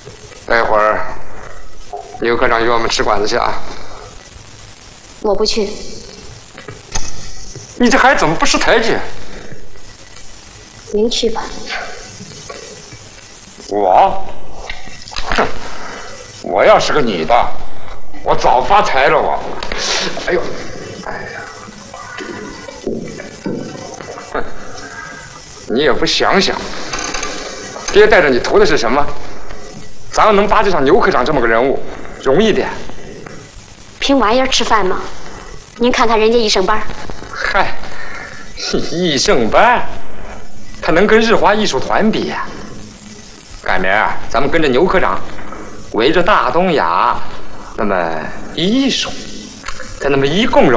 待会儿牛科长约我们吃馆子去啊。 我不去。 你这孩子怎么不识抬举？ 您去吧。 我，哼，我要是个女的，我早发财了我。哎呦，哎呀，哼，你也不想想，爹带着你图的是什么？咱要能巴结上牛科长这么个人物，容易点。 凭玩意儿吃饭吗？您看看人家一升班。 嗨，一升班，他能跟日华艺术团比呀？改明儿咱们跟着牛科长，围着大东亚，那么艺术，再那么一共融。